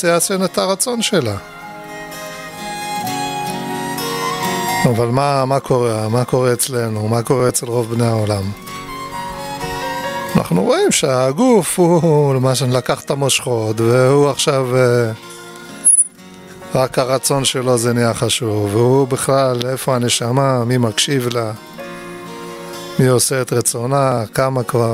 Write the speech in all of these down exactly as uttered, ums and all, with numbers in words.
תעשה יעשה את הרצון שלה. אבל מה, מה קורה? מה קורה אצלנו? מה קורה אצל רוב בני העולם? אנחנו רואים שהגוף הוא למשל לקח את המושכות, והוא עכשיו רק הרצון שלו זה נהיה חשוב, והוא בכלל איפה הנשמה, מי מקשיב לה, מי עושה את רצונה, כמה כבר...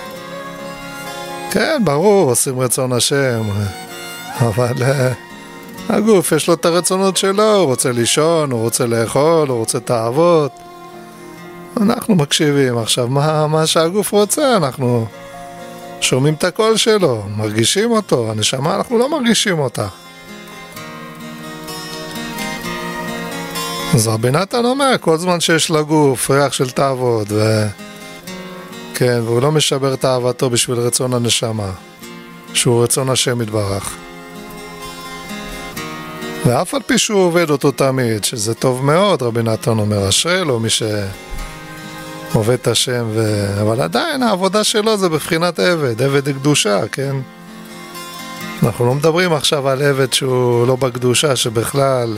כן, ברור, עושים רצון השם, אבל הגוף יש לו את הרצונות שלו, הוא רוצה לישון, הוא רוצה לאכול, הוא רוצה תאוות. אנחנו מקשיבים עכשיו, מה, מה שהגוף רוצה, אנחנו שומעים את הקול שלו, מרגישים אותו, הנשמה אנחנו לא מרגישים אותה. אז רבי נתן אומר, כל זמן שיש לגוף ריח של תאוות, ו... כן, והוא לא משבר את אהבתו בשביל רצון הנשמה, שהוא רצון השם יתברך. ואף על פי שהוא עובד אותו תמיד, שזה טוב מאוד, רבי נתן אומר, אשרי לו מי שעובד את השם, ו... אבל עדיין העבודה שלו זה בבחינת עבד, עבד קדושה, כן? אנחנו לא מדברים עכשיו על עבד שהוא לא בקדושה, שבכלל...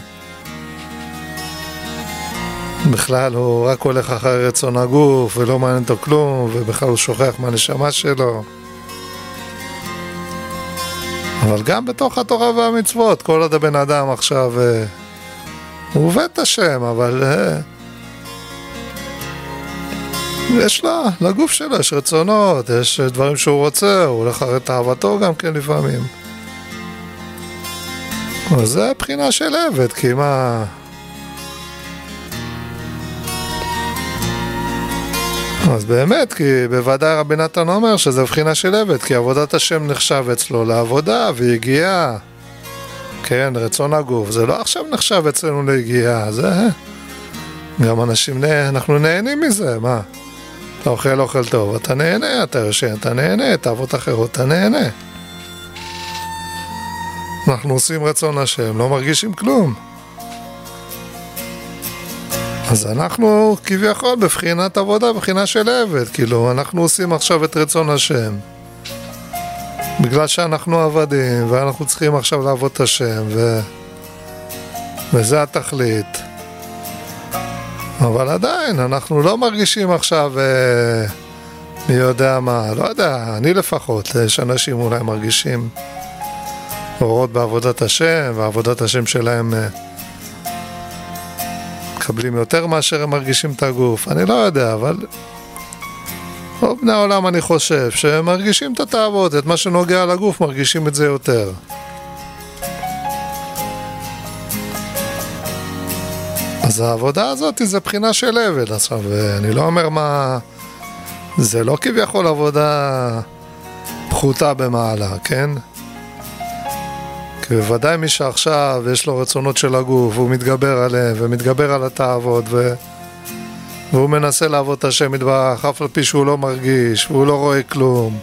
בכלל הוא רק הולך אחרי רצון הגוף ולא מעניין אותו כלום, ובכלל הוא שוכח מהנשמה שלו. אבל גם בתוך התורה והמצוות, כל עוד הבן אדם עכשיו הוא עובד את השם, אבל יש לה, לגוף שלו יש רצונות, יש דברים שהוא רוצה, הוא הולך אחרי תאוותו גם כן לפעמים. אז זה בחינה של עבד, כי מה... אז באמת, כי בוודאי רבי נתן אומר שזה בחינה של עבד, כי עבודת השם נחשב אצלו לעבודה והגיעה. כן, רצון הגוף, זה לא עכשיו נחשב אצלנו להגיעה, זה... גם אנשים, אנחנו נהנים מזה, מה? אתה אוכל אוכל טוב, אתה נהנה, אתה יושן, אתה נהנה, תעבוד אחרות, אתה נהנה. אנחנו עושים רצון השם, לא מרגישים כלום. אז אנחנו כביכול בבחינת עבודה, בבחינה של עבד, כאילו אנחנו עושים עכשיו את רצון השם בגלל שאנחנו עבדים ואנחנו צריכים עכשיו לעבוד את השם ו... וזה התכלית. אבל עדיין אנחנו לא מרגישים עכשיו אה... מי יודע מה, לא יודע, אני לפחות, יש אנשים אולי מרגישים אורות בעבודת השם, ועבודת השם שלהם אה... מקבלים יותר מאשר הם מרגישים את הגוף, אני לא יודע, אבל רוב בני העולם אני חושב שהם מרגישים את התאוות, את מה שנוגע לגוף מרגישים את זה יותר. אז העבודה הזאת זה בחינה של עבד. עכשיו, אני לא אומר מה, זה לא כביכול עבודה פחותה במעלה, כן? כי בוודאי מי שעכשיו יש לו רצונות של הגוף, והוא מתגבר עליהם, ומתגבר על התאוות, ו... והוא מנסה לעבוד את השם יתברך, אף על פי שהוא לא מרגיש, והוא לא רואה כלום.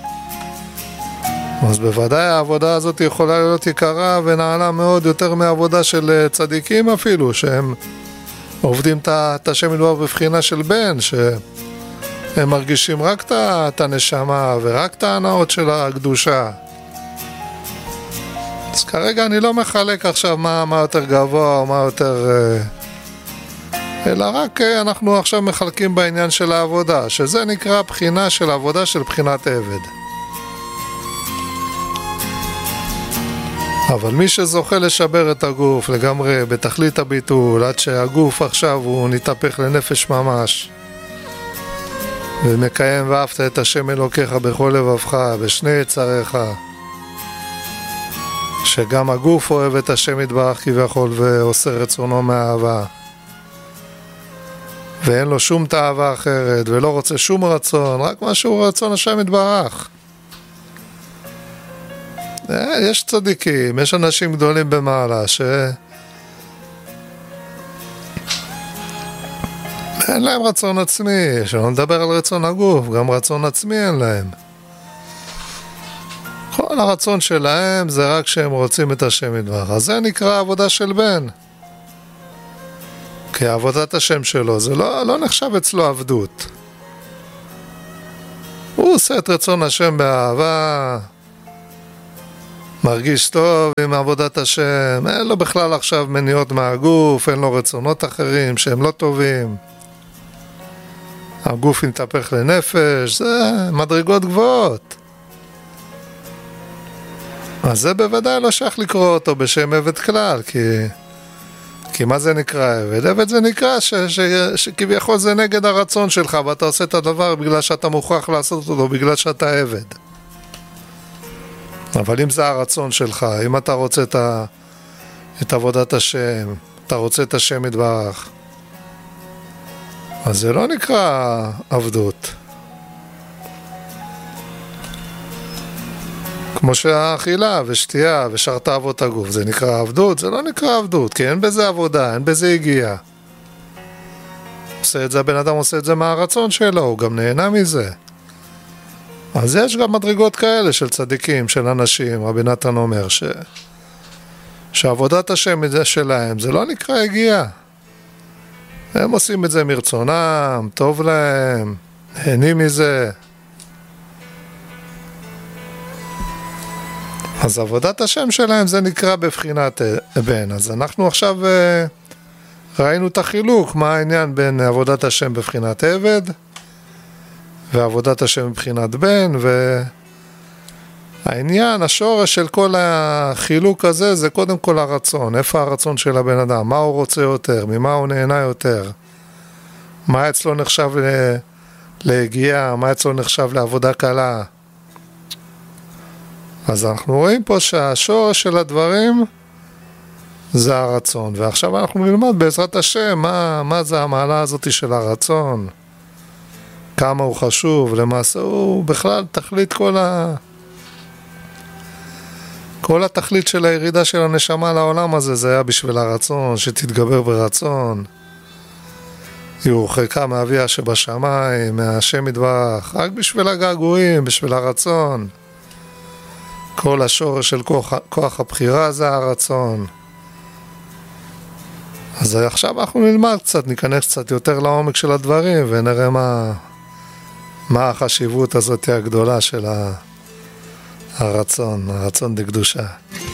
אז בוודאי העבודה הזאת יכולה להיות יקרה ונעלה מאוד, יותר מעבודה של צדיקים אפילו, שהם עובדים את השם יתברך בבחינה של בן, שהם מרגישים רק את הנשמה, ורק את ההנאות של הקדושה. אז כרגע אני לא מחלק עכשיו מה, מה יותר גבוה או מה יותר... אלא רק אנחנו עכשיו מחלקים בעניין של העבודה, שזה נקרא בחינה של עבודה של בחינת עבד. אבל מי שזוכה לשבר את הגוף לגמרי בתכלית הביטול, עד שהגוף עכשיו הוא נתהפך לנפש ממש, ומקיים ואהבת את השם אלוקיך בכל לבבך, בשני יצריך, שגם הגוף אוהב את השם יתברך כביכול ועושה רצונו מאהבה, ואין לו שום תאווה אחרת ולא רוצה שום רצון, רק משהו רצון השם יתברך. יש צדיקים, יש אנשים גדולים במעלה ש... אין להם רצון עצמי, שלא נדבר על רצון הגוף, גם רצון עצמי אין להם. כל הרצון שלהם זה רק שהם רוצים את השם יתברך. אז זה נקרא עבודה של בן. כי עבודת השם שלו זה לא, לא נחשב אצלו עבדות. הוא עושה את רצון השם באהבה, מרגיש טוב עם עבודת השם, אין לו בכלל עכשיו מניעות מהגוף, אין לו רצונות אחרים שהם לא טובים. הגוף יתהפך לנפש, זה מדרגות גבוהות. אז זה בוודאי לא שייך לקרוא אותו בשם עבד כלל, כי, כי מה זה נקרא עבד? עבד זה נקרא ש, ש, שכביכול זה נגד הרצון שלך, ואתה עושה את הדבר בגלל שאתה מוכרח לעשות אותו, בגלל שאתה עבד. אבל אם זה הרצון שלך, אם אתה רוצה את, ה, את עבודת השם, אתה רוצה את השם יתברך, אז זה לא נקרא עבדות. כמו שהאכילה ושתייה ושרת אבות הגוף, זה נקרא עבדות? זה לא נקרא עבדות, כי אין בזה עבודה, אין בזה הגיעה. עושה את זה, הבן אדם עושה את זה מהרצון שלו, הוא גם נהנה מזה. אז יש גם מדרגות כאלה של צדיקים, של אנשים, רבי נתן אומר, ש... שעבודת השם שלהם, זה לא נקרא הגיעה. הם עושים את זה מרצונם, טוב להם, נהנים מזה. אז עבודת השם שלהם זה נקרא בבחינת בן. אז אנחנו עכשיו ראינו את החילוק, מה העניין בין עבודת השם בבחינת עבד ועבודת השם בבחינת בן, והעניין, השורש של כל החילוק הזה זה קודם כל הרצון. איפה הרצון של הבן אדם? מה הוא רוצה יותר? ממה הוא נהנה יותר? מה אצלו נחשב להגיעה? מה אצלו נחשב לעבודה קלה? אז אנחנו רואים פה שהשורש של הדברים זה הרצון, ועכשיו אנחנו נלמד בעזרת השם מה, מה זה המעלה הזאת של הרצון, כמה הוא חשוב. למעשה הוא בכלל תכלית כל ה... כל התכלית של הירידה של הנשמה לעולם הזה, זה היה בשביל הרצון, שתתגבר ברצון, היא הורחקה מאביה שבשמיים, מהשם יתברך, רק בשביל הגעגועים, בשביל הרצון. כל השורש של כוח, כוח הבחירה זה הרצון. אז עכשיו אנחנו נלמד קצת, ניכנס קצת יותר לעומק של הדברים, ונראה מה, מה החשיבות הזאת הגדולה של הרצון, הרצון דקדושה.